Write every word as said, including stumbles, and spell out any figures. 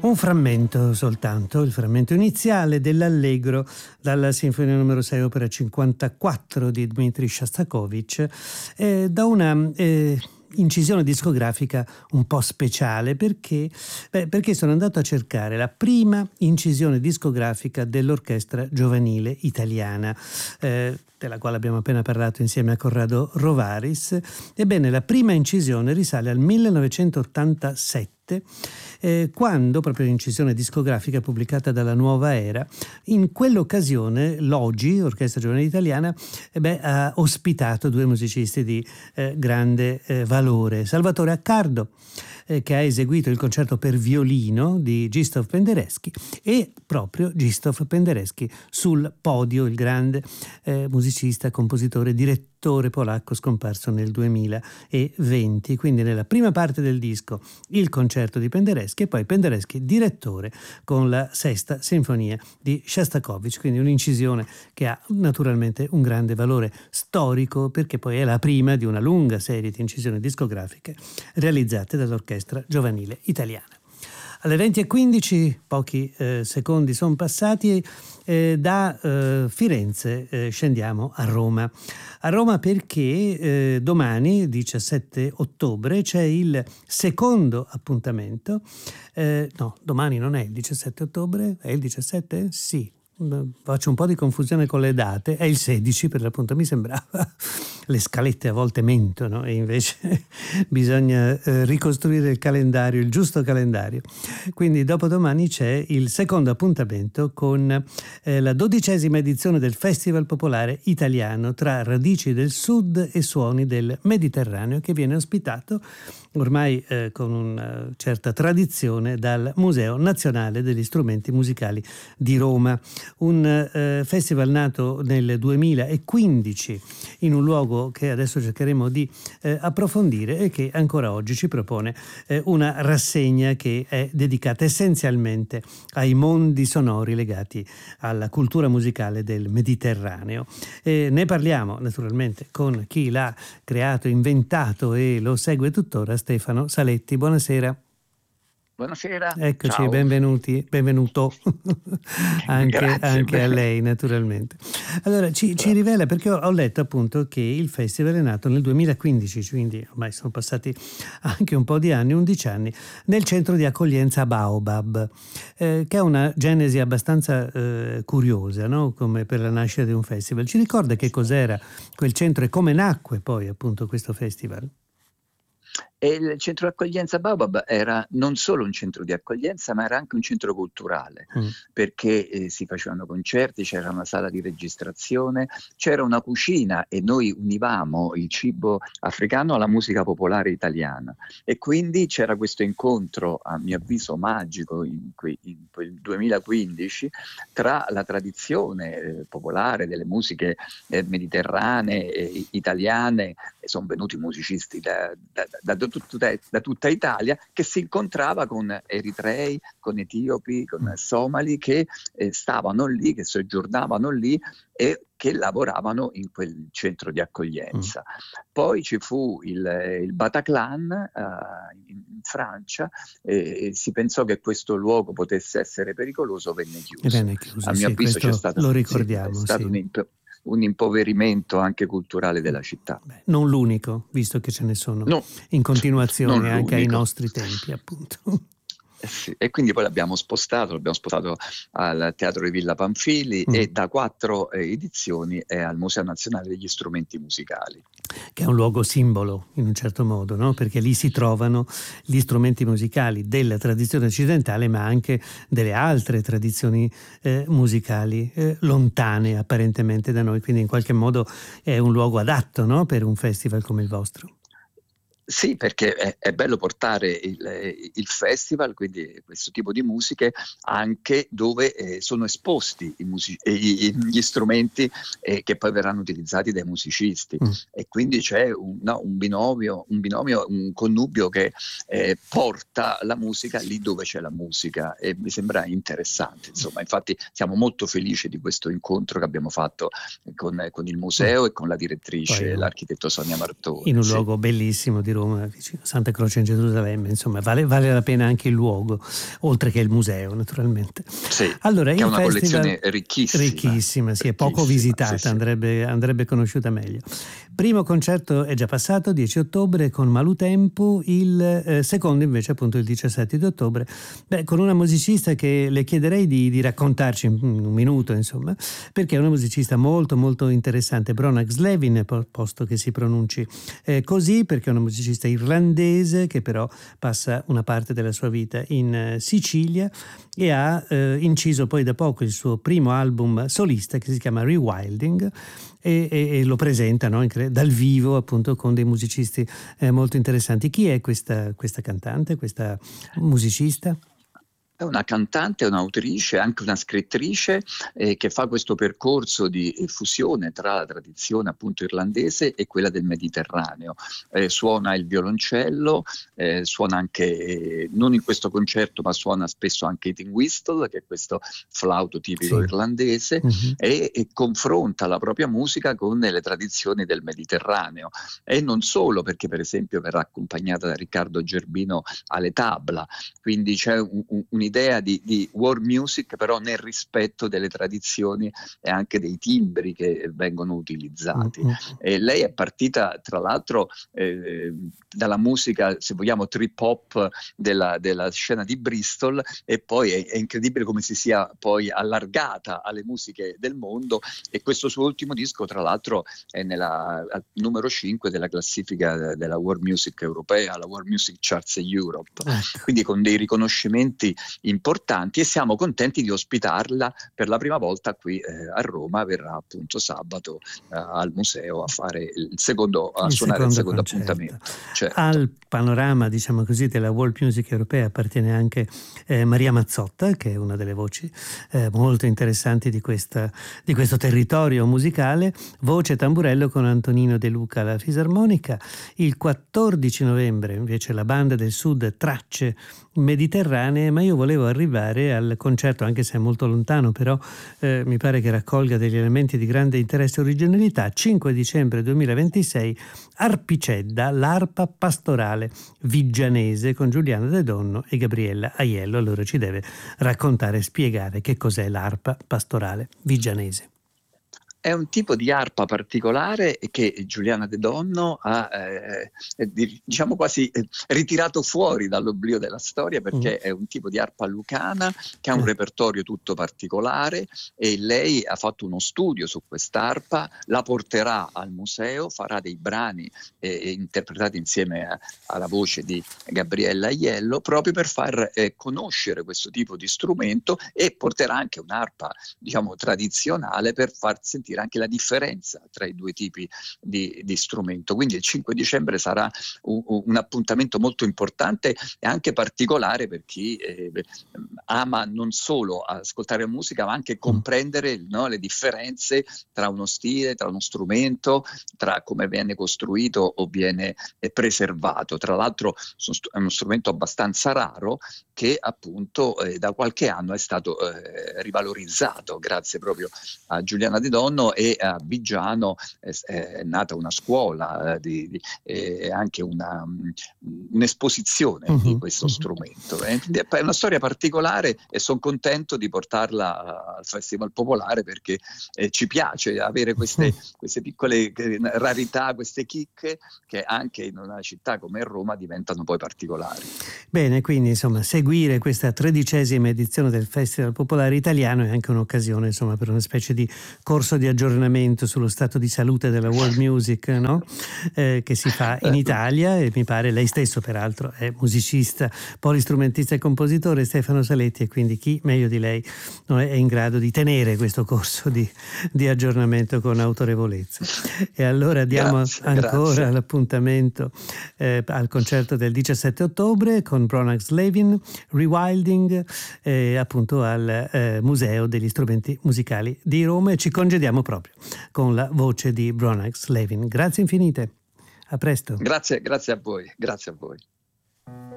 Un frammento soltanto, il frammento iniziale dell'Allegro dalla Sinfonia numero sei opera cinquantaquattro di Dmitri Shostakovich, eh, da una eh, incisione discografica un po' speciale perché, beh, perché sono andato a cercare la prima incisione discografica dell'orchestra giovanile italiana, eh, della quale abbiamo appena parlato insieme a Corrado Rovaris. Ebbene, la prima incisione risale al millenovecentottantasette, eh, quando, proprio l'incisione discografica pubblicata dalla Nuova Era, in quell'occasione l'Ogi, Orchestra Giovanile Italiana, eh beh, ha ospitato due musicisti di eh, grande eh, valore. Salvatore Accardo, eh, che ha eseguito il concerto per violino di Krzysztof Penderecki, e proprio Krzysztof Penderecki sul podio, il grande eh, musicista, compositore, direttore polacco scomparso nel duemilaventi. Quindi nella prima parte del disco il concerto di Penderecki e poi Penderecki direttore con la sesta sinfonia di Shostakovich, quindi un'incisione che ha naturalmente un grande valore storico perché poi è la prima di una lunga serie di incisioni discografiche realizzate dall'Orchestra Giovanile Italiana. Alle venti e quindici, pochi eh, secondi sono passati, eh, da eh, Firenze eh, scendiamo a Roma. A Roma perché eh, domani, diciassette ottobre, c'è il secondo appuntamento. Eh, no, domani non è il diciassette ottobre, è il diciassette? Sì. Faccio un po' di confusione con le date, è il sedici per l'appunto, mi sembrava. Le scalette a volte mentono e invece bisogna eh, ricostruire il calendario, il giusto calendario. Quindi dopodomani c'è il secondo appuntamento con eh, la dodicesima edizione del Festival Popolare Italiano tra radici del Sud e suoni del Mediterraneo, che viene ospitato ormai eh, con una certa tradizione dal Museo Nazionale degli Strumenti Musicali di Roma. Un eh, festival nato nel duemilaquindici in un luogo che adesso cercheremo di eh, approfondire e che ancora oggi ci propone eh, una rassegna che è dedicata essenzialmente ai mondi sonori legati alla cultura musicale del Mediterraneo. E ne parliamo naturalmente con chi l'ha creato, inventato e lo segue tuttora, Stefano Saletti. Buonasera. Buonasera. Eccoci, ciao. benvenuti, benvenuto anche, Grazie, anche a lei naturalmente. Allora ci, ci rivela, perché ho, ho letto appunto che il festival è nato nel duemilaquindici, quindi ormai sono passati anche un po' di anni, undici anni, nel centro di accoglienza Baobab, eh, che è una genesi abbastanza eh, curiosa, no? Come per la nascita di un festival. Ci ricorda che cos'era quel centro e come nacque poi appunto questo festival? E il centro di accoglienza Baobab era non solo un centro di accoglienza, ma era anche un centro culturale, mm. perché eh, si facevano concerti, c'era una sala di registrazione, c'era una cucina e noi univamo il cibo africano alla musica popolare italiana. E quindi c'era questo incontro, a mio avviso magico, in, que- in quel duemilaquindici, tra la tradizione eh, popolare delle musiche eh, mediterranee, eh, italiane, e sono venuti musicisti da, da, da, da Tutta, da tutta Italia, che si incontrava con eritrei, con etiopi, con somali che eh, stavano lì, che soggiornavano lì e che lavoravano in quel centro di accoglienza. Mm. Poi ci fu il, il Bataclan uh, in, in Francia e, e si pensò che questo luogo potesse essere pericoloso, venne chiuso. Venne chiuso, A mio sì, avviso c'è stato, lo ricordiamo, sì, è stato sì. un imp- un impoverimento anche culturale della città. Beh, non l'unico, visto che ce ne sono no, in continuazione anche ai l'unico. nostri tempi, appunto. Eh sì, e quindi poi l'abbiamo spostato, l'abbiamo spostato al Teatro di Villa Pamphili mm. e da quattro eh, edizioni è al Museo Nazionale degli Strumenti Musicali. Che è un luogo simbolo in un certo modo, no? Perché lì si trovano gli strumenti musicali della tradizione occidentale, ma anche delle altre tradizioni eh, musicali eh, lontane apparentemente da noi, quindi in qualche modo è un luogo adatto, no? Per un festival come il vostro. Sì, perché è, è bello portare il, il festival, quindi questo tipo di musiche, anche dove eh, sono esposti i music- i, gli strumenti eh, che poi verranno utilizzati dai musicisti. Mm. E quindi c'è un, no, un binomio, un binomio, un connubio che eh, porta la musica lì dove c'è la musica, e mi sembra interessante. Insomma, infatti siamo molto felici di questo incontro che abbiamo fatto con, con il museo mm. e con la direttrice, poi, l'architetto Sonia Martoni. In un sì. luogo bellissimo di Roma, vicino a Santa Croce in Gerusalemme, insomma vale, vale la pena anche il luogo, oltre che il museo naturalmente. Sì, Allora, che è il una festival, collezione ricchissima. ricchissima, sì, è poco Ricchissima, visitata, sì, sì. andrebbe, andrebbe conosciuta meglio. Primo concerto è già passato, dieci ottobre con Malutempo, il eh, secondo invece appunto il diciassette di ottobre, beh, con una musicista che le chiederei di, di raccontarci in un minuto, insomma, perché è una musicista molto molto interessante, Bronax Levin, posto che si pronunci eh, così, perché è una musicista irlandese che però passa una parte della sua vita in eh, Sicilia e ha eh, inciso poi da poco il suo primo album solista che si chiama Rewilding e, e, e lo presenta, no, dal vivo appunto con dei musicisti eh, molto interessanti. Chi è questa, questa cantante, questa musicista? È una cantante, un'autrice, anche una scrittrice eh, che fa questo percorso di fusione tra la tradizione appunto irlandese e quella del Mediterraneo. Eh, suona il violoncello, eh, suona anche, eh, non in questo concerto, ma suona spesso anche il tin whistle, che è questo flauto tipico Sì. irlandese, mm-hmm. e, e confronta la propria musica con le tradizioni del Mediterraneo. E non solo, perché per esempio verrà accompagnata da Riccardo Gerbino alle tabla, quindi c'è un, un un'idea di, di world music però nel rispetto delle tradizioni e anche dei timbri che vengono utilizzati. Mm-hmm. E lei è partita tra l'altro eh, dalla musica, se vogliamo, trip hop della, della scena di Bristol, e poi è, è incredibile come si sia poi allargata alle musiche del mondo, e questo suo ultimo disco tra l'altro è nella, al numero cinque della classifica della world music europea, la World Music Charts Europe, ecco. Quindi con dei riconoscimenti importanti, e siamo contenti di ospitarla per la prima volta qui eh, a Roma. Verrà appunto sabato eh, al museo a fare il secondo a il suonare secondo il secondo concerto. appuntamento. Certo. Al panorama, diciamo così, della world music europea appartiene anche eh, Maria Mazzotta, che è una delle voci eh, molto interessanti di, questa, di questo territorio musicale, voce e tamburello con Antonino De Luca alla fisarmonica. Il quattordici novembre invece la Banda del Sud, Tracce Mediterranee, ma io volevo arrivare al concerto, anche se è molto lontano, però eh, mi pare che raccolga degli elementi di grande interesse e originalità. Cinque dicembre duemilaventisei, Arpicedda, l'arpa pastorale vigianese con Giuliana De Donno e Gabriella Aiello. Allora ci deve raccontare e spiegare che cos'è l'arpa pastorale vigianese. È un tipo di arpa particolare che Giuliana De Donno ha eh, diciamo quasi eh, ritirato fuori dall'oblio della storia, perché mm. è un tipo di arpa lucana che ha un mm. repertorio tutto particolare, e lei ha fatto uno studio su quest'arpa, la porterà al museo, farà dei brani eh, interpretati insieme a, alla voce di Gabriella Aiello, proprio per far eh, conoscere questo tipo di strumento, e porterà anche un'arpa diciamo tradizionale per far sentire anche la differenza tra i due tipi di, di strumento. Quindi il cinque dicembre sarà un, un appuntamento molto importante e anche particolare per chi eh, ama non solo ascoltare musica, ma anche comprendere no, le differenze tra uno stile, tra uno strumento, tra come viene costruito o viene eh, preservato. Tra l'altro è uno strumento abbastanza raro, che appunto eh, da qualche anno è stato eh, rivalorizzato grazie proprio a Giuliana De Donno, e a Viggiano è, è nata una scuola, eh, di, di, eh, anche una, un'esposizione uh-huh, di questo uh-huh. strumento. È, è una storia particolare, e sono contento di portarla al Festival Popolare, perché eh, ci piace avere queste, uh-huh. queste piccole rarità, queste chicche, che anche in una città come Roma diventano poi particolari. Bene, quindi insomma seguire questa tredicesima edizione del Festival Popolare Italiano è anche un'occasione insomma per una specie di corso di aggiornamento sullo stato di salute della world music, no? eh, che si fa in Italia, e mi pare lei stesso peraltro è musicista, polistrumentista e compositore, Stefano Saletti, e quindi chi meglio di lei no, è in grado di tenere questo corso di, di aggiornamento con autorevolezza. E allora diamo grazie, ancora grazie. l'appuntamento eh, al concerto del diciassette ottobre con Bronax Levin, Rewilding, eh, appunto al eh, Museo degli Strumenti Musicali di Roma, e ci congediamo proprio con la voce di Bronax Levin. Grazie infinite, a presto. Grazie, grazie a voi, grazie a voi.